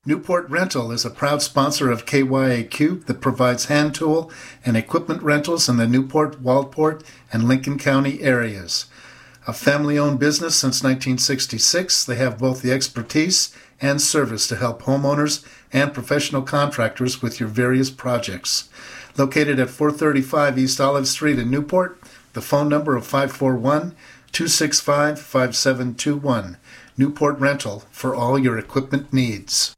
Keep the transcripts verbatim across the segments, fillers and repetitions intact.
Newport Rental is a proud sponsor of K Y A Q that provides hand tool and equipment rentals in the Newport, Waldport, and Lincoln County areas. A family-owned business since nineteen sixty-six, they have both the expertise and service to help homeowners and professional contractors with your various projects. Located at four thirty-five East Olive Street in Newport, the phone number of five four one, two six five, five seven two one. Newport Rental for all your equipment needs.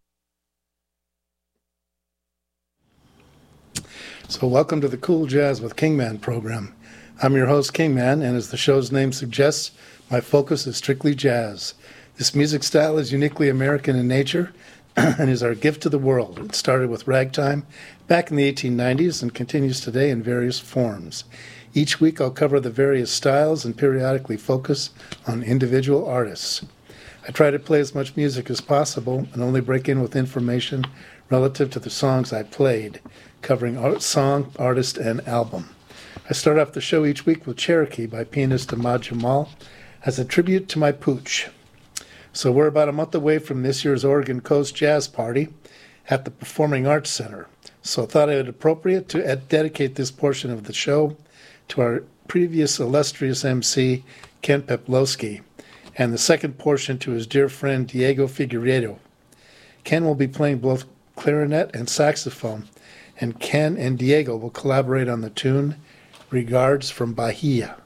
So welcome to the Cool Jazz with Kingman program. I'm your host, Kingman, and as the show's name suggests, my focus is strictly jazz. This music style is uniquely American in nature and is our gift to the world. It started with ragtime back in the eighteen nineties and continues today in various forms. Each week I'll cover the various styles and periodically focus on individual artists. I try to play as much music as possible and only break in with information relative to the songs I played, covering art, song, artist, and album. I start off the show each week with Cherokee by pianist Ahmad Jamal as a tribute to my pooch. So we're about a month away from this year's Oregon Coast Jazz Party at the Performing Arts Center. So I thought it appropriate to dedicate this portion of the show to our previous illustrious M C, Ken Peplowski, and the second portion to his dear friend Diego Figueiredo. Ken will be playing both clarinet and saxophone, and Ken and Diego will collaborate on the tune Regards from Bahia.